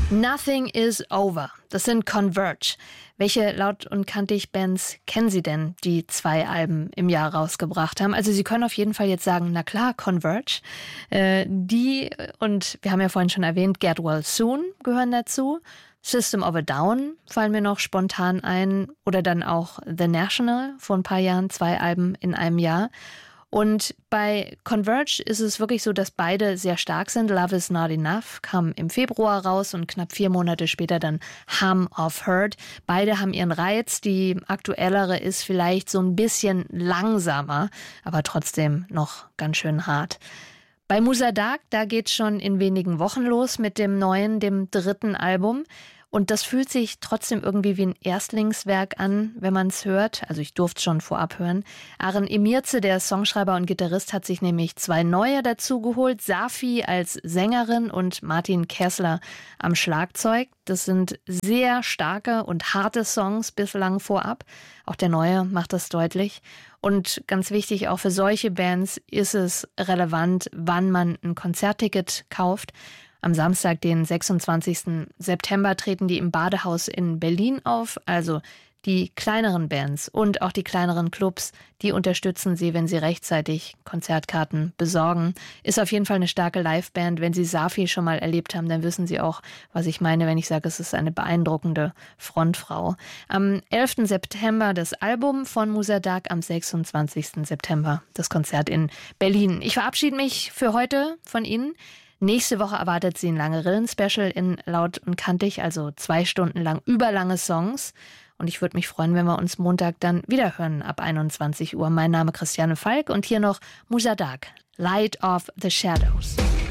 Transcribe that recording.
Nothing is over. Das sind Converge. Welche laut- und kantig Bands kennen Sie denn, die 2 Alben im Jahr rausgebracht haben? Also Sie können auf jeden Fall jetzt sagen, na klar, Converge. Die, und wir haben ja vorhin schon erwähnt, Get Well Soon gehören dazu. System of a Down fallen mir noch spontan ein. Oder dann auch The National, vor ein paar Jahren 2 Alben in einem Jahr. Und bei Converge ist es wirklich so, dass beide sehr stark sind. Love is Not Enough kam im Februar raus und knapp 4 Monate später dann Hum of Hurt. Beide haben ihren Reiz. Die aktuellere ist vielleicht so ein bisschen langsamer, aber trotzdem noch ganz schön hart. Bei Musa Dagh, da geht's schon in wenigen Wochen los mit dem neuen, dem 3. Album. Und das fühlt sich trotzdem irgendwie wie ein Erstlingswerk an, wenn man es hört. Also ich durfte es schon vorab hören. Aren Emirze, der Songschreiber und Gitarrist, hat sich nämlich 2 neue dazugeholt. Safi als Sängerin und Martin Kessler am Schlagzeug. Das sind sehr starke und harte Songs bislang vorab. Auch der neue macht das deutlich. Und ganz wichtig, auch für solche Bands ist es relevant, wann man ein Konzertticket kauft. Am Samstag, den 26. September, treten die im Badehaus in Berlin auf. Also die kleineren Bands und auch die kleineren Clubs, die unterstützen sie, wenn sie rechtzeitig Konzertkarten besorgen. Ist auf jeden Fall eine starke Liveband. Wenn Sie Safi schon mal erlebt haben, dann wissen Sie auch, was ich meine, wenn ich sage, es ist eine beeindruckende Frontfrau. Am 11. September das Album von Musa Dagh, am 26. September das Konzert in Berlin. Ich verabschiede mich für heute von Ihnen. Nächste Woche erwartet Sie ein Lange-Rillen-Special in Laut und Kantig, also 2 Stunden lang überlange Songs. Und ich würde mich freuen, wenn wir uns Montag dann wieder hören ab 21 Uhr. Mein Name ist Christiane Falk und hier noch Musa Dagh, Light of the Shadows.